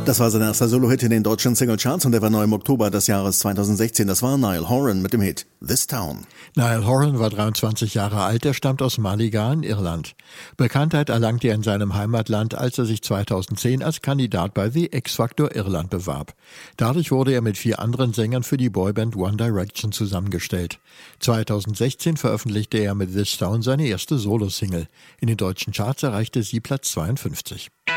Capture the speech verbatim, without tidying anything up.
Das war sein erster Solo-Hit in den deutschen Singlecharts und er war neu im Oktober des Jahres zweitausendsechzehn. Das war Niall Horan mit dem Hit This Town. Niall Horan war dreiundzwanzig Jahre alt, er stammt aus Mullingar in Irland. Bekanntheit erlangte er in seinem Heimatland, als er sich zweitausendzehn als Kandidat bei The X-Factor Irland bewarb. Dadurch wurde er mit vier anderen Sängern für die Boyband One Direction zusammengestellt. zweitausendsechzehn veröffentlichte er mit This Town seine erste Solo-Single. In den deutschen Charts erreichte sie Platz zweiundfünfzig.